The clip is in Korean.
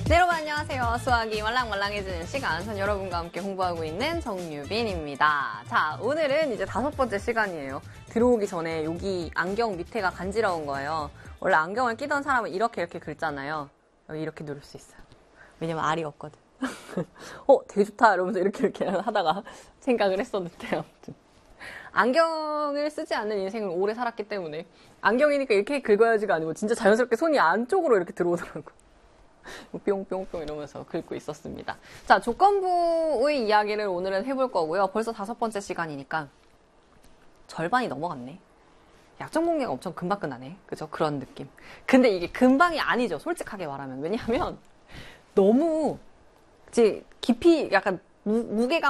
네, 여러분 안녕하세요. 수학이 말랑말랑해지는 시간, 전 여러분과 함께 공부하고 있는 정유빈입니다. 자, 오늘은 이제 5번째 시간이에요. 들어오기 전에 여기 안경 밑에가 간지러운 거예요. 원래 안경을 끼던 사람은 이렇게 긁잖아요. 여기 이렇게 누를 수 있어요. 왜냐면 알이 없거든. 되게 좋다 이러면서 이렇게 하다가 생각을 했었는데, 아무튼 안경을 쓰지 않는 인생을 오래 살았기 때문에 안경이니까 이렇게 긁어야지가 아니고 진짜 자연스럽게 손이 안쪽으로 이렇게 들어오더라고요. 뿅뿅뿅 이러면서 긁고 있었습니다. 자, 조건부의 이야기를 오늘은 해볼 거고요. 벌써 5번째 시간이니까 절반이 넘어갔네. 약정 공개가 엄청 금방 끝나네. 그죠? 그런 느낌. 근데 이게 금방이 아니죠. 솔직하게 말하면. 왜냐하면 너무 이제 깊이 약간 무게감